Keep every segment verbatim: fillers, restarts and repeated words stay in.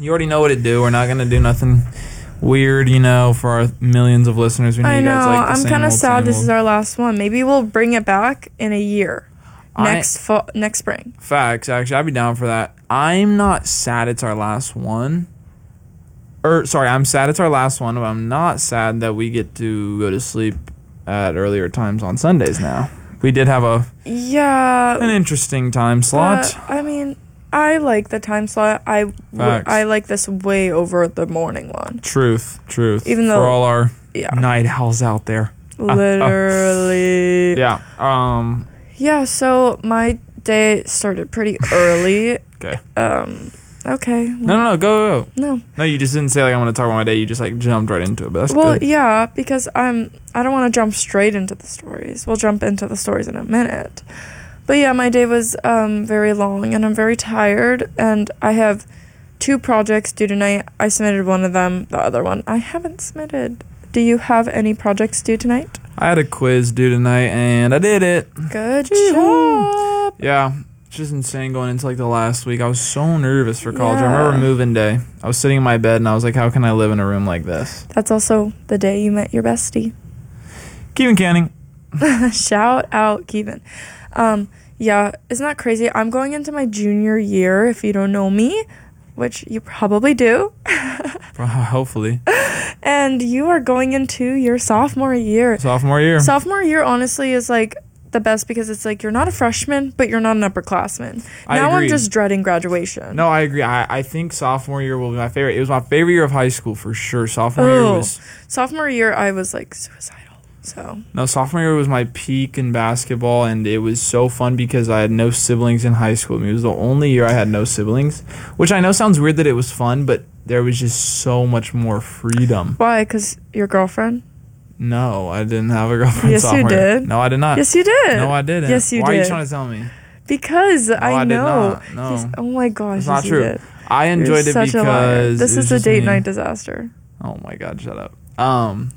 You already know what to do. We're not going to do nothing weird, you know, for our millions of listeners. We know I you know. guys like the I'm same kind of old, sad same this old. is our last one. Maybe we'll bring it back in a year. I- Next fall, next spring. Facts, actually. I'd be down for that. I'm not sad it's our last one. Or, sorry, I'm sad it's our last one, but I'm not sad that we get to go to sleep at earlier times on Sundays now. We did have a Yeah. an interesting time slot. But, I mean, I like the time slot. I, w- Facts. I like this way over the morning one. Truth, truth. Even for though- all our Yeah. night owls out there. Literally. Yeah. Um. Yeah, so my day started pretty early. Okay. Um, okay. No, no, no. Go, go, go. No. No, you just didn't say like I'm gonna talk about my day. You just like jumped right into it. But that's Well, good. yeah, because I'm I don't want to jump straight into the stories. We'll jump into the stories in a minute. But yeah, my day was um very long and I'm very tired and I have two projects due tonight. I submitted one of them, the other one I haven't submitted. Do you have any projects due tonight? I had a quiz due tonight and I did it. Good Woo-hoo. job. Yeah. It's just insane going into like the last week. I was so nervous for college. I Yeah. remember moving day. I was sitting in my bed and I was like, how can I live in a room like this? That's also the day you met your bestie. Kevin Canning. Shout out Kevin. Um, yeah, isn't that crazy? I'm going into my junior year, if you don't know me, which you probably do. Hopefully. And you are going into your sophomore year. Sophomore year. Sophomore year, honestly, is like the best because it's like you're not a freshman, but you're not an upperclassman. I Now I'm agree. just dreading graduation. No, I agree. I, I think sophomore year will be my favorite. It was my favorite year of high school for sure. Sophomore year Oh. was Sophomore year, I was like suicidal. So no sophomore year was my peak in basketball, and it was so fun because I had no siblings in high school. I mean, it was the only year I had no siblings, which I know sounds weird that it was fun, but there was just so much more freedom. why? Because your girlfriend? No, I didn't have a girlfriend. Yes, you sophomore year. did. No, I did not. Yes, you did. No, I didn't. Yes, you Why did. are you trying to tell me? Because I, I did know. not. No. Yes- oh my gosh. It's yes, not you true. did. I You're enjoyed it such a liar. because This it was is a just date me. night disaster. Oh my god, shut up. Um,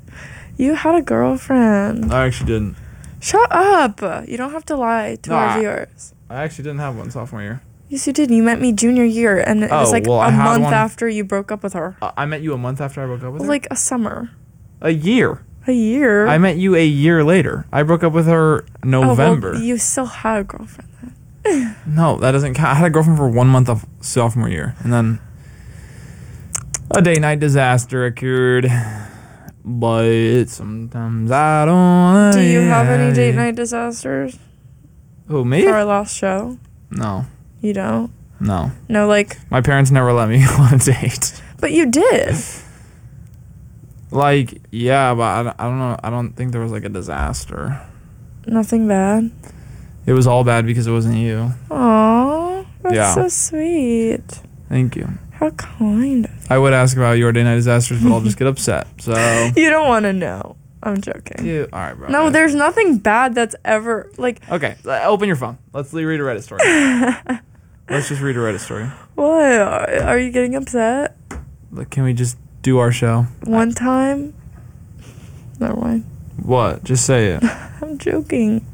You had a girlfriend. I actually didn't. Shut up. You don't have to lie to No, our I- viewers. I actually didn't have one sophomore year. Yes, you did. You met me junior year, and it was Oh, like well, I a had month one- after you broke up with her. Uh, I met you a month after I broke up with her. Like a summer. A year. A year. I met you a year later. I broke up with her November. Oh, well, you still had a girlfriend then. No, that doesn't count. I had a girlfriend for one month of sophomore year, and then a day night disaster occurred. But sometimes I don't. wanna Do you have any hear date it. night disasters Who, me? for our last show? No, You don't? no. No, like, My parents never let me go on a date. but you did. Like, yeah, but I, don't- I don't know. I don't think there was like a disaster. Nothing bad. It was all bad because it wasn't you. Aw, that's Yeah. so sweet. Thank you. How kind. I would ask about your day night disasters, but I'll just get upset. So, You don't want to know. I'm joking. you, all right, bro. No, yeah. there's nothing bad that's ever, like, Okay, l- open your phone. Let's le- read a Reddit story. Let's just read a Reddit story. what? Are you getting upset? Like, can we just do our show? One time? Never mind. What? Just say it. I'm joking.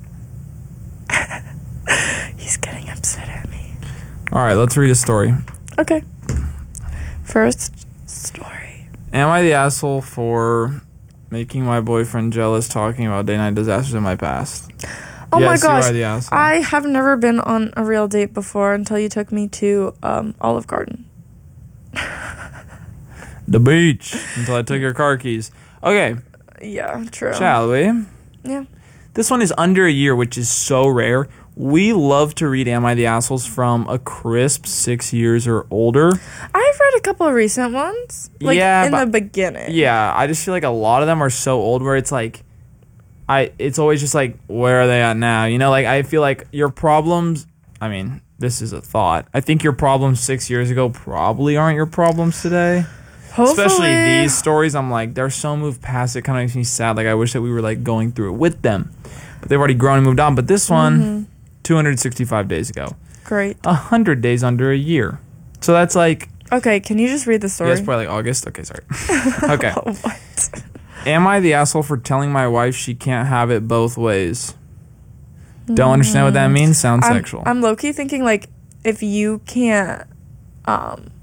He's getting upset at me. All right, let's read a story. Okay. First story. Am I the asshole for making my boyfriend jealous talking about day night disasters in my past? Oh yes, my gosh. you are the asshole. I have never been on a real date before until you took me to um, Olive Garden. The beach. Until I took your car keys. Okay, Yeah, true. shall we? Yeah. This one is under a year, which is so rare. We love to read Am I the Assholes from a crisp six years or older. I've read a couple of recent ones. Like, Yeah, in but- the beginning. Yeah, I just feel like a lot of them are so old where it's like, I it's always just like, where are they at now? You know, like I feel like your problems, I mean, this is a thought. I think your problems six years ago probably aren't your problems today. Hopefully. Especially these stories, I'm like, they're so moved past it, kind of makes me sad. Like I wish that we were like going through it with them. But they've already grown and moved on. But this one, Mm-hmm. two hundred sixty-five days ago. Great. one hundred days under a year. So that's like, Okay, can you just read the story? yes, probably like August. Okay, sorry. Okay. What? Am I the asshole for telling my wife she can't have it both ways? Don't understand what that means? Sounds I'm, sexual. I'm low-key thinking, like, if you can't um,